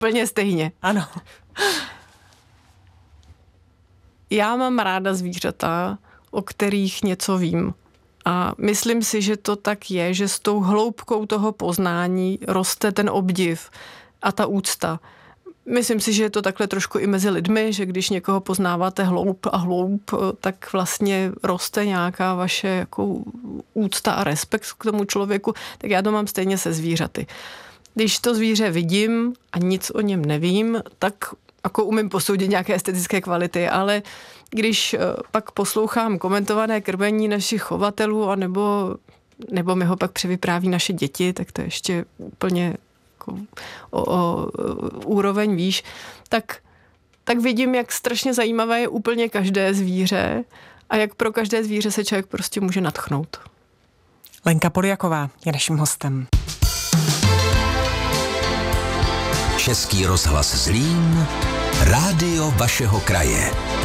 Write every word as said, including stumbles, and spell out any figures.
úplně stejně. Ano. Já mám ráda zvířata, o kterých něco vím. A myslím si, že to tak je, že s tou hloubkou toho poznání roste ten obdiv a ta úcta. Myslím si, že je to takhle trošku i mezi lidmi, že když někoho poznáváte hloub a hloub, tak vlastně roste nějaká vaše jako úcta a respekt k tomu člověku, tak já to mám stejně se zvířaty. Když to zvíře vidím a nic o něm nevím, tak jako umím posoudit nějaké estetické kvality, ale když pak poslouchám komentované krmení našich chovatelů, anebo, nebo mi ho pak převypráví naše děti, tak to ještě úplně jako o, o, o úroveň výš, tak, tak vidím, jak strašně zajímavé je úplně každé zvíře a jak pro každé zvíře se člověk prostě může nadchnout. Lenka Poljaková je naším hostem. Český rozhlas Zlín, rádio vašeho kraje.